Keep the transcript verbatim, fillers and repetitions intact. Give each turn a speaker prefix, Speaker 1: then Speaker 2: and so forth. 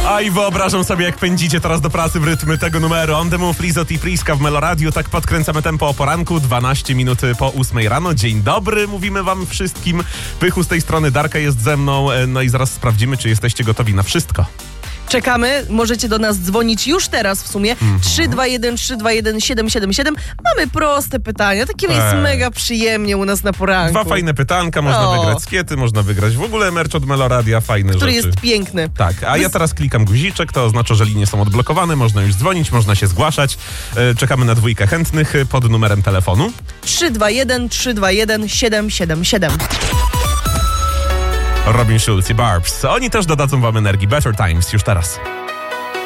Speaker 1: A i wyobrażam sobie, jak pędzicie teraz do pracy w rytmy tego numeru. On the Move, Lizot i Priska w Meloradiu. Tak podkręcamy tempo o poranku, dwanaście minut po ósmej rano. Dzień dobry, mówimy wam wszystkim. Pychu z tej strony, Darka jest ze mną. No i zaraz sprawdzimy, czy jesteście gotowi na wszystko.
Speaker 2: Czekamy, możecie do nas dzwonić już teraz w sumie. Mm-hmm. trzy dwa jeden trzy dwa jeden siedem siedem siedem. Mamy proste pytania, takie eee. jest mega przyjemnie u nas na poranku.
Speaker 1: Dwa fajne pytanka, można o. wygrać skiety, można wygrać w ogóle merch od Meloradia, fajny
Speaker 2: Który
Speaker 1: rzeczy.
Speaker 2: jest piękny.
Speaker 1: Tak, a ja teraz klikam guziczek, to oznacza, że linie są odblokowane, można już dzwonić, można się zgłaszać. Czekamy na dwójkę chętnych pod numerem telefonu.
Speaker 2: trzy dwa jeden trzy dwa jeden siedem siedem siedem.
Speaker 1: Robin Schulz i Barbs. Oni też dodadzą wam energii. Better Times już teraz.